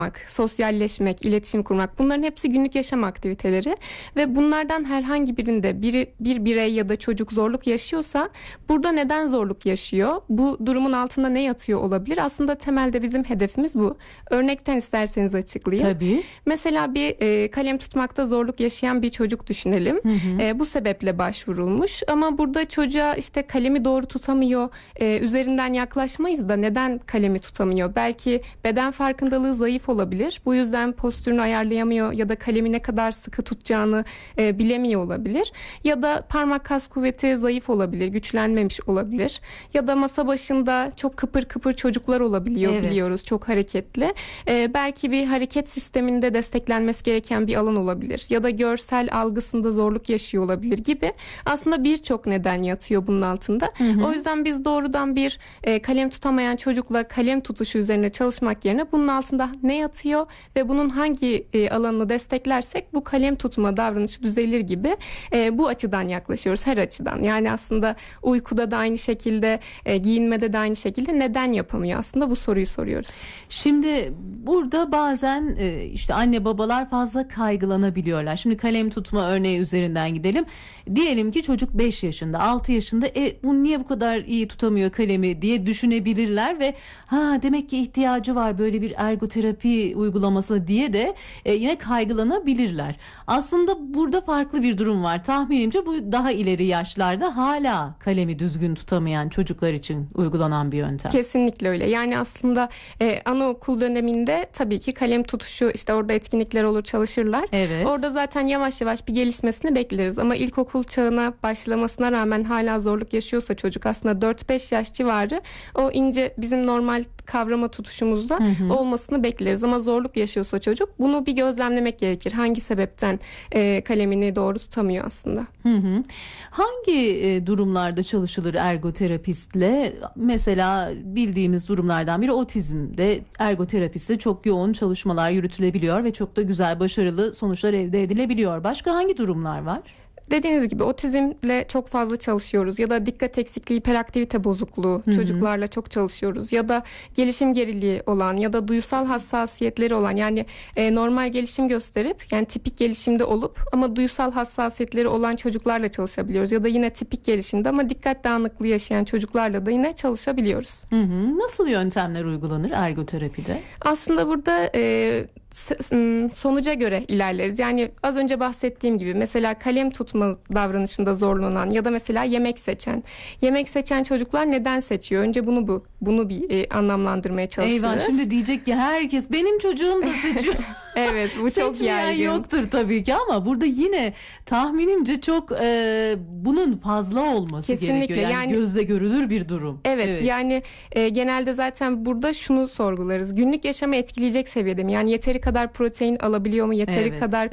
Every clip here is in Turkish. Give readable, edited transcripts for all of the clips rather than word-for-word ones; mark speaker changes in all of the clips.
Speaker 1: sosyalleşmek, iletişim kurmak, bunların hepsi günlük yaşam aktiviteleri ve bunlardan herhangi birinde bir birey ya da çocuk zorluk yaşıyorsa burada neden zorluk yaşıyor? Bu durumun altında ne yatıyor olabilir? Aslında temelde bizim hedefimiz bu. Örnekten isterseniz açıklayayım.
Speaker 2: Tabii.
Speaker 1: Mesela bir kalem tutmakta zorluk yaşayan bir çocuk düşünelim. Bu sebeple başvurulmuş ama burada çocuğa işte kalemi doğru tutamıyor, üzerinden yaklaşmayız da neden kalemi tutamıyor? Belki beden farkındalığı zayıf olabilir. Bu yüzden postürünü ayarlayamıyor ya da kalemi ne kadar sıkı tutacağını bilemiyor olabilir. Ya da parmak kas kuvveti zayıf olabilir, güçlenmemiş olabilir. Ya da masa başında çok kıpır kıpır çocuklar olabiliyor, biliyoruz, çok hareketli. Belki bir hareket sisteminde desteklenmesi gereken bir alan olabilir. Ya da görsel algısında zorluk yaşıyor olabilir gibi. Aslında birçok neden yatıyor bunun altında. O yüzden biz doğrudan bir kalem tutamayan çocukla kalem tutuşu üzerine çalışmak yerine bunun altında ne yatıyor ve bunun hangi alanını desteklersek bu kalem tutma davranışı düzelir gibi bu açıdan yaklaşıyoruz, her açıdan. Yani aslında uykuda da aynı şekilde, giyinmede de aynı şekilde neden yapamıyor, aslında bu soruyu soruyoruz.
Speaker 2: Şimdi burada bazen işte anne babalar fazla kaygılanabiliyorlar. Şimdi kalem tutma örneği üzerinden gidelim. Diyelim ki çocuk 5 yaşında, 6 yaşında bu niye bu kadar iyi tutamıyor kalemi diye düşünebilirler ve demek ki ihtiyacı var böyle bir ergoterapi uygulaması diye de yine kaygılanabilirler. Aslında burada farklı bir durum var. Tahminimce bu daha ileri yaşlarda hala kalemi düzgün tutamayan çocuklar için uygulanan bir yöntem.
Speaker 1: Kesinlikle öyle. Yani aslında anaokul döneminde tabii ki kalem tutuşu, işte orada etkinlikler olur, çalışırlar.
Speaker 2: Evet.
Speaker 1: Orada zaten yavaş yavaş bir gelişmesini bekleriz. Ama ilkokul çağına başlamasına rağmen hala zorluk yaşıyorsa çocuk, aslında 4-5 yaş civarı o ince bizim normal kavrama tutuşumuzda olmasını bekleriz. Ama zorluk yaşıyorsa çocuk, bunu bir gözlemlemek gerekir. Hangi sebepten kalemini doğru tutamıyor aslında.
Speaker 2: Hangi durumlarda çalışılır ergoterapistle? Mesela bildiğimiz durumlardan biri otizmde ergoterapistle çok yoğun çalışmalar yürütülebiliyor ve çok da güzel, başarılı sonuçlar elde edilebiliyor. Başka hangi durumlar var?
Speaker 1: Dediğiniz gibi otizmle çok fazla çalışıyoruz ya da dikkat eksikliği, hiperaktivite bozukluğu çocuklarla çok çalışıyoruz ya da gelişim geriliği olan ya da duysal hassasiyetleri olan, yani normal gelişim gösterip, yani tipik gelişimde olup ama duysal hassasiyetleri olan çocuklarla çalışabiliyoruz ya da yine tipik gelişimde ama dikkat dağınıklığı yaşayan çocuklarla da yine çalışabiliyoruz.
Speaker 2: Nasıl yöntemler uygulanır ergoterapide?
Speaker 1: Aslında burada sonuca göre ilerleriz. Yani az önce bahsettiğim gibi mesela kalem tutma davranışında zorlanan ya da mesela yemek seçen çocuklar neden seçiyor? Önce bunu bir anlamlandırmaya çalışırız.
Speaker 2: Eyvah, şimdi diyecek ki herkes benim çocuğum da seçiyor.
Speaker 1: Evet, bu çok yaygın.
Speaker 2: Yoktur tabii ki ama burada yine tahminimce çok bunun fazla olması
Speaker 1: kesinlikle
Speaker 2: gerekiyor. Yani gözle görülür bir durum.
Speaker 1: Evet. Yani genelde zaten burada şunu sorgularız. Günlük yaşamı etkileyecek seviyede mi? Yani yeteri kadar protein alabiliyor mu? Yeteri kadar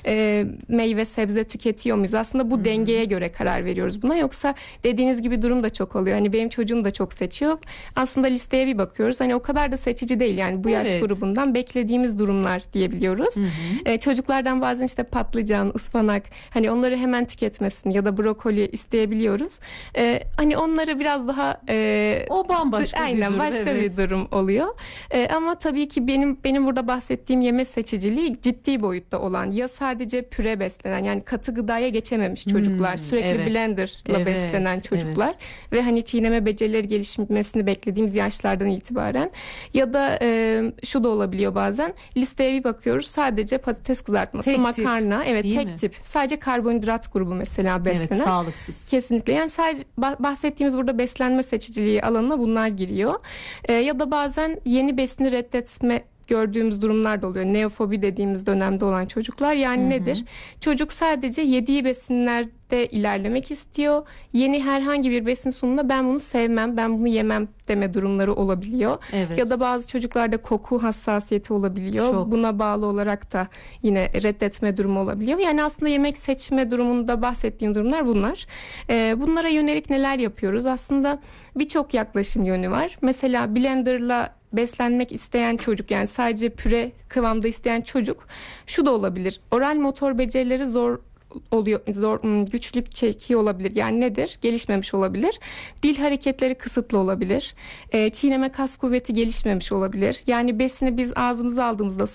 Speaker 1: meyve sebze tüketiyor muyuz? Aslında bu dengeye göre karar veriyoruz buna. Yoksa dediğiniz gibi durum da çok oluyor. Hani benim çocuğum da çok seçiyor. Aslında listeye bir bakıyoruz. Hani o kadar da seçici değil. Yani bu yaş grubundan beklediğimiz durumlar diyebiliyoruz. Çocuklardan bazen işte patlıcan, ıspanak, hani onları hemen tüketmesini ya da brokoli isteyebiliyoruz. Hani onları biraz daha
Speaker 2: o bambaşka bir durum.
Speaker 1: Başka bir durum oluyor. Ama tabii ki benim burada bahsettiğim yeme seçiciliği ciddi boyutta olan, ya sadece püre beslenen, yani katı gıdaya geçememiş çocuklar, sürekli blenderla beslenen çocuklar ve hani çiğneme becerileri gelişmesini beklediğimiz yaşlardan itibaren, ya da şu da olabiliyor bazen, listeye bir bakıyoruz, sadece patates kızartması, makarna, tek tip, sadece karbonhidrat grubu mesela beslenen.
Speaker 2: Evet, sağlıksız.
Speaker 1: Kesinlikle. Yani sadece bahsettiğimiz burada beslenme seçiciliği alanına bunlar giriyor. Ya da bazen yeni besini reddetme gördüğümüz durumlar da oluyor. Neofobi dediğimiz dönemde olan çocuklar. Yani nedir? Çocuk sadece yediği besinlerde ilerlemek istiyor. Yeni herhangi bir besin sunumunda ben bunu sevmem, ben bunu yemem deme durumları olabiliyor. Ya da bazı çocuklarda koku hassasiyeti olabiliyor. Buna bağlı olarak da yine reddetme durumu olabiliyor. Yani aslında yemek seçme durumunda bahsettiğim durumlar bunlar. Bunlara yönelik neler yapıyoruz? Aslında birçok yaklaşım yönü var. Mesela blenderla beslenmek isteyen çocuk, yani sadece püre kıvamda isteyen çocuk, şu da olabilir. Oral motor becerileri oluyor, güçlük çekiyor olabilir. Yani nedir? Gelişmemiş olabilir. Dil hareketleri kısıtlı olabilir. Çiğneme kas kuvveti gelişmemiş olabilir. Yani besini biz ağzımıza aldığımızda